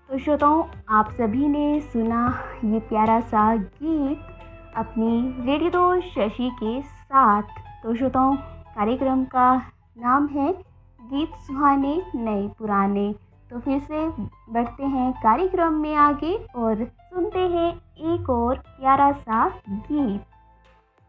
तो श्रोताओं, आप सभी ने सुना ये प्यारा सा गीत अपनी रेडियो दोस्त शशि के साथ। तो श्रोताओं, कार्यक्रम का नाम है गीत सुहाने नए पुराने। तो फिर से बढ़ते हैं कार्यक्रम में आगे और सुनते हैं एक और प्यारा सा गीत।